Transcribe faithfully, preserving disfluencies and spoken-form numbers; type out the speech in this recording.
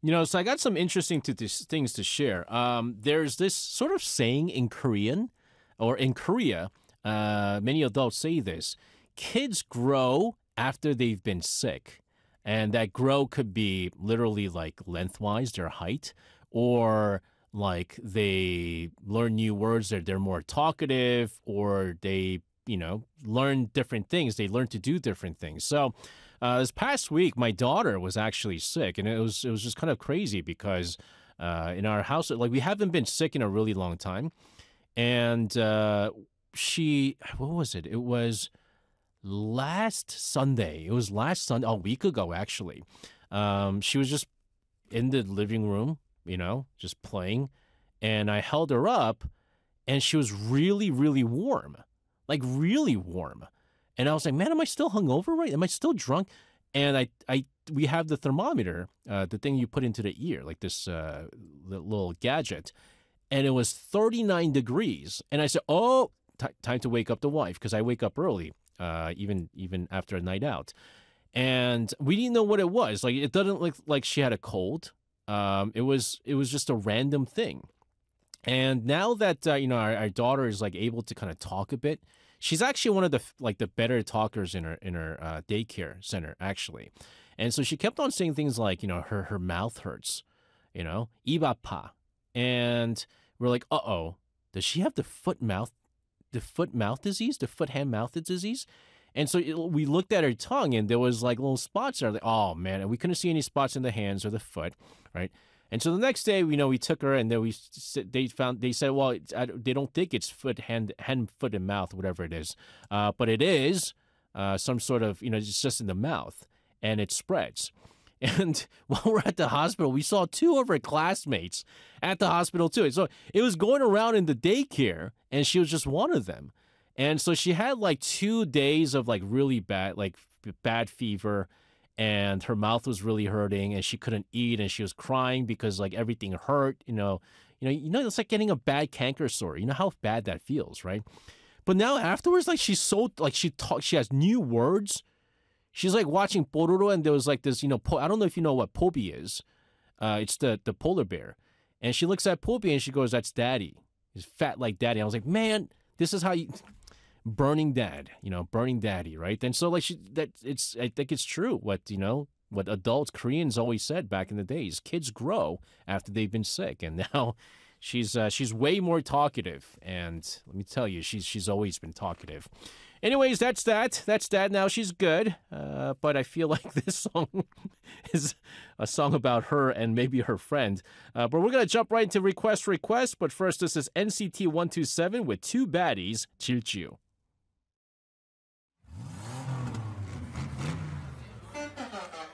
You know, so I got some interesting to this, things to share. Um, there's this sort of saying in Korean, or in Korea, uh, many adults say this: kids grow after they've been sick, and that grow could be literally like lengthwise, their height, or like they learn new words, that they're more talkative, or they, you know, learn different things. They learn to do different things. So uh, this past week, my daughter was actually sick, and it was it was just kind of crazy because uh, in our house, like we haven't been sick in a really long time, and uh, she, what was it? It was last Sunday. It was last Sunday, a week ago actually. Um, she was just in the living room, you know, just playing, and I held her up, and she was really, really warm, like really warm. And I was like, man, am I still hungover? Right? Am I still drunk? And I, I, we have the thermometer, uh, the thing you put into the ear, like this uh, little gadget, and it was thirty-nine degrees. And I said, oh, t- time to wake up the wife, because I wake up early, uh, even even after a night out. And we didn't know what it was. Like, it doesn't look like she had a cold. Um, it was it was just a random thing. And now that uh, you know, our, our daughter is like able to kind of talk a bit, she's actually one of the like the better talkers in her in her uh, daycare center actually. And so she kept on saying things like, you know, her her mouth hurts, you know, 입 아파, and we're like, uh oh, does she have the foot mouth, the foot mouth disease, the foot hand mouth disease? And so it, we looked at her tongue, and there was like little spots there. Like, oh man, and we couldn't see any spots in the hands or the foot, right? And so the next day, you know, we took her, and then we they found they said, well, it's, I, they don't think it's foot, hand, hand, foot, and mouth, whatever it is, uh, but it is uh, some sort of, you know, it's just in the mouth, and it spreads. And while we're at the hospital, we saw two of her classmates at the hospital too. So it was going around in the daycare, and she was just one of them. And so she had like two days of like really bad, like bad fever, and her mouth was really hurting, and she couldn't eat, and she was crying because like everything hurt. You know, you know, you know, it's like getting a bad canker sore. You know how bad that feels, right? But now afterwards, like she's so like she talks, she has new words. She's like watching Pororo, and there was like this, you know, po- I don't know if you know what Pobi is. Uh, it's the the polar bear, and she looks at Pobi and she goes, "That's Daddy. He's fat like Daddy." I was like, man, this is how you. Burning dad, you know, burning daddy, right? And so like she, that it's, I think it's true what, you know, what adults, Koreans always said back in the days, kids grow after they've been sick. And now she's, uh, she's way more talkative. And let me tell you, she's, she's always been talkative. Anyways, that's that. That's that. Now she's good. Uh, but I feel like this song is a song about her and maybe her friend. Uh, but we're going to jump right into request request. But first, this is N C T one two seven with Two Baddies, Chilchiu.